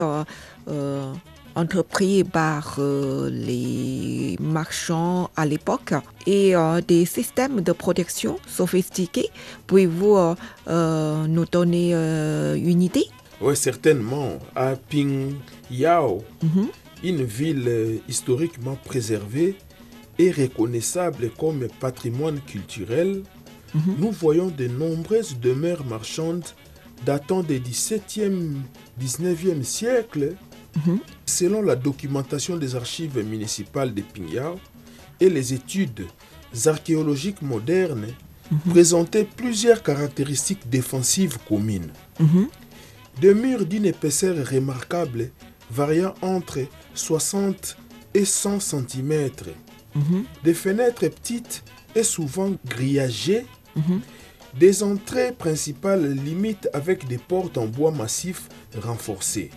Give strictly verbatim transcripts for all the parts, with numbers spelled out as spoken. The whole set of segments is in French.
euh, euh, entrepris par euh, les marchands à l'époque et euh, des systèmes de protection sophistiqués. Pouvez-vous euh, euh, nous donner euh, une idée? Oui, certainement. À Pingyao, Mhm. une ville euh, historiquement préservée et reconnaissable comme patrimoine culturel, Mhm. nous voyons de nombreuses demeures marchandes datant des dix-septième dix-neuvième siècles. Mhm. Selon la documentation des archives municipales de Pingyao et les études archéologiques modernes, Mhm. présentaient plusieurs caractéristiques défensives communes. Mhm. Des murs d'une épaisseur remarquable variant entre soixante et cent centimètres, Mhm. des fenêtres petites et souvent grillagées, Mhm. des entrées principales limites avec des portes en bois massif renforcées.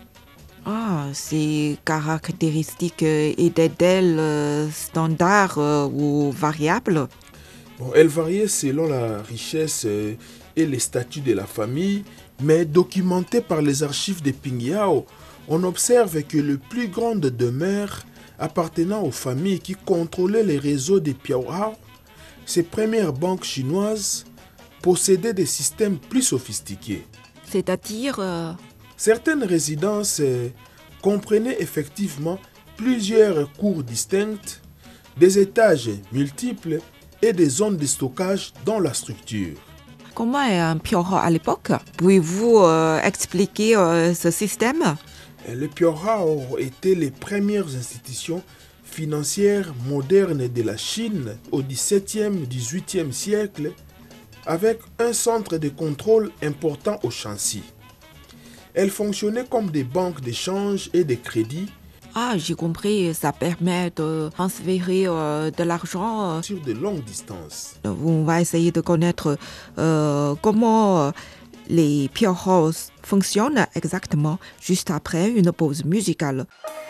Ah, ces caractéristiques euh, étaient-elles euh, standards euh, ou variables? Bon, elles variaient selon la richesse euh, et les statuts de la famille, mais documentées par les archives de Pingyao, on observe que les plus grandes demeures appartenant aux familles qui contrôlaient les réseaux de Piaohao, ces premières banques chinoises possédaient des systèmes plus sophistiqués. C'est-à-dire... euh, Certaines résidences euh, comprenaient effectivement plusieurs cours distinctes, des étages multiples et des zones de stockage dans la structure. Comment est un pioro à l'époque? Pouvez-vous euh, expliquer euh, ce système? Les Piaohao étaient les premières institutions financières modernes de la Chine au dix-septième dix-huitième siècle, avec un centre de contrôle important au Shanxi. Elles fonctionnaient comme des banques d'échange et de crédit Ah, j'ai compris, ça permet de transférer euh, de l'argent. sur de longues distances. Euh, On va essayer de connaître euh, comment euh, les pioros fonctionnent exactement juste après une pause musicale.